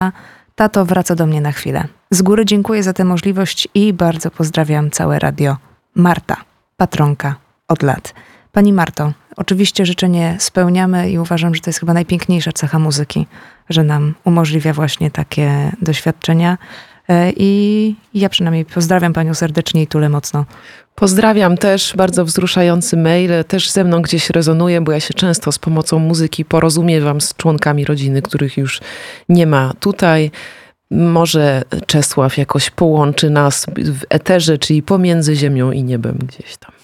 Tato wraca do mnie na chwilę. Z góry dziękuję za tę możliwość i bardzo pozdrawiam całe radio. Marta, patronka od lat. Pani Marto, oczywiście życzenie spełniamy i uważam, że to jest chyba najpiękniejsza cecha muzyki, że nam umożliwia właśnie takie doświadczenia. I ja przynajmniej pozdrawiam panią serdecznie i tulę mocno. Pozdrawiam też, bardzo wzruszający mail, też ze mną gdzieś rezonuje, bo ja się często z pomocą muzyki porozumiewam z członkami rodziny, których już nie ma tutaj. Może Czesław jakoś połączy nas w eterze, czyli pomiędzy ziemią i niebem gdzieś tam.